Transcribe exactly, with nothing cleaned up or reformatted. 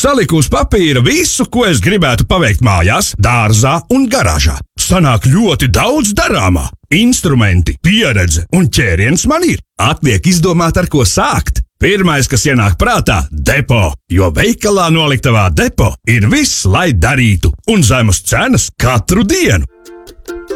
Saliku uz papīra visu, ko es gribētu paveikt mājās, dārzā un garāžā. Sanāk ļoti daudz darāmā. Instrumenti, pieredze un ķēriens man ir. Atliek izdomāt, ar ko sākt. Pirmais, kas ienāk prātā – depo, jo veikalā noliktavā depo ir viss, lai darītu, un zemes cenas katru dienu.